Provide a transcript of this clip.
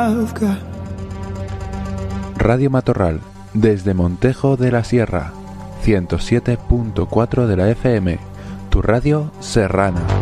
Radio Matorral, desde Montejo de la Sierra, 107.4 de la FM, tu radio serrana.